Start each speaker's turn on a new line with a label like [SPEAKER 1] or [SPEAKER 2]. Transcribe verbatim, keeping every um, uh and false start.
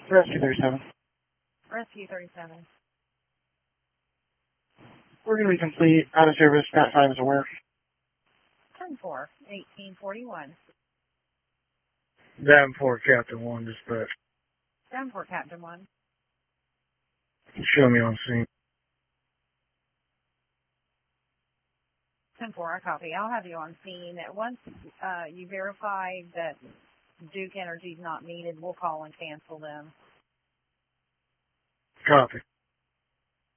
[SPEAKER 1] Rescue thirty-seven.
[SPEAKER 2] Rescue thirty-seven.
[SPEAKER 1] We're going to be complete. Out of service. Pat five is aware.
[SPEAKER 2] ten four, eighteen forty-one.
[SPEAKER 3] Davenport, Captain one, dispatch.
[SPEAKER 2] Davenport, Captain one.
[SPEAKER 3] Show me on scene.
[SPEAKER 2] ten four, I copy. I'll have you on scene. Once uh, you verify that Duke Energy is not needed, we'll call and cancel them.
[SPEAKER 3] Copy.